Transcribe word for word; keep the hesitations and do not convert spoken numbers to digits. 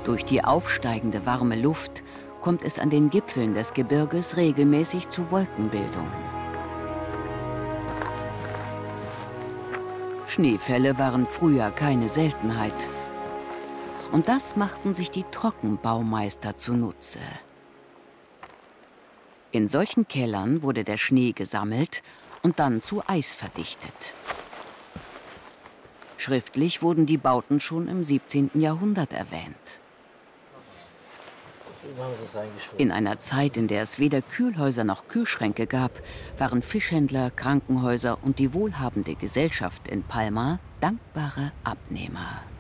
Durch die aufsteigende warme Luft kommt es an den Gipfeln des Gebirges regelmäßig zu Wolkenbildung. Schneefälle waren früher keine Seltenheit. Und das machten sich die Trockenbaumeister zunutze. In solchen Kellern wurde der Schnee gesammelt und dann zu Eis verdichtet. Schriftlich wurden die Bauten schon im siebzehnten Jahrhundert erwähnt. In einer Zeit, in der es weder Kühlhäuser noch Kühlschränke gab, waren Fischhändler, Krankenhäuser und die wohlhabende Gesellschaft in Palma dankbare Abnehmer.